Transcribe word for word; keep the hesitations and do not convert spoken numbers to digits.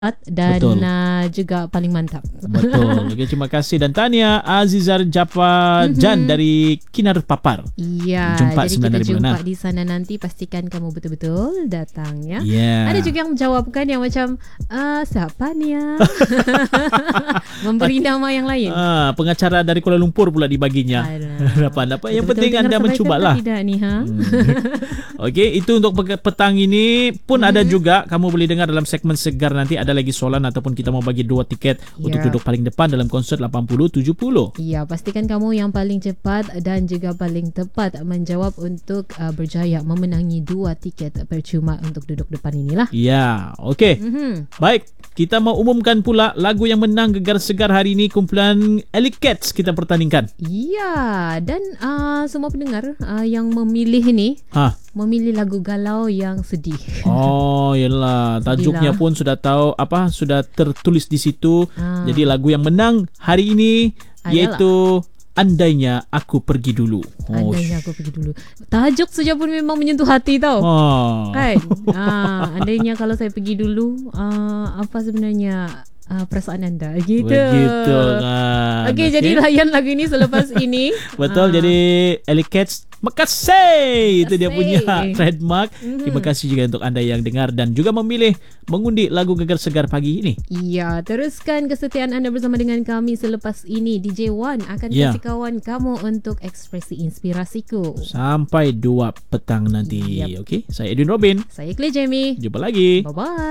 dan uh, juga paling mantap. Betul. Okay, terima kasih dan tahniah Azizar Japa Jan mm-hmm. dari Kinar Papar. Iya. Jumpa jadi kita jumpa mana? di sana nanti. Pastikan kamu betul-betul datang ya. Yeah. Ada juga yang menjawabkan yang macam uh, siapa ni ya? Memberi nama yang lain. Ah, pengacara dari Kuala Lumpur pula dibaginya. Dapat-dapat. Yang penting anda mencubalah. Tidak ni ha. Hmm. Okey, itu untuk petang ini pun mm-hmm. ada juga kamu boleh dengar dalam segmen Segar nanti ada lagi soalan ataupun kita mau bagi dua tiket yeah. untuk duduk paling depan dalam konsert lapan puluh tujuh puluh. Ya, pastikan kamu yang paling cepat dan juga paling tepat menjawab untuk uh, berjaya memenangi dua tiket percuma untuk duduk depan inilah. Ya, okey. Mm-hmm. Baik, kita mau umumkan pula lagu yang menang Gegar Segar hari ini, kumpulan Alley Cats kita pertandingkan. Ya, dan uh, semua pendengar uh, yang memilih ini ha. memilih lagu galau yang sedih. Oh, yalah, tajuknya pun sudah tahu apa sudah tertulis di situ. Ah. Jadi lagu yang menang hari ini Ayalah. iaitu Andainya Aku Pergi Dulu. Andainya Aku Pergi Dulu. Tajuk saja pun memang menyentuh hati tau. Oh. Kan? Ah, andainya kalau saya pergi dulu, uh, apa sebenarnya uh, perasaan anda? Gitu. Begitu kan. Okey, okay, jadi layan lagu ini selepas ini. Betul, ah. jadi Alley Cats Makasih. Itu dia punya trademark. Mm-hmm. Terima kasih juga untuk anda yang dengar dan juga memilih mengundi lagu Gegar Segar pagi ini. Ya, teruskan kesetiaan anda bersama dengan kami selepas ini. D J Wan akan ya. kasih kawan kamu untuk ekspresi inspirasiku. Sampai dua petang nanti. Yep. Okey, saya Edwin Robin. Saya Clay Jamie. Jumpa lagi. Bye-bye.